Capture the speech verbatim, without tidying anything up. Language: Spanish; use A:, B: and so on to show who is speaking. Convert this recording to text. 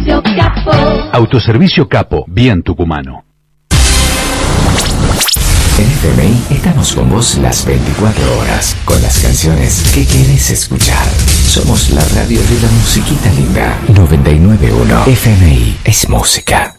A: Autoservicio Capo.
B: Autoservicio Capo, bien tucumano.
C: En F M I estamos con vos las veinticuatro horas, con las canciones que querés escuchar. Somos la radio de la musiquita linda. noventa y nueve punto uno F M I es música.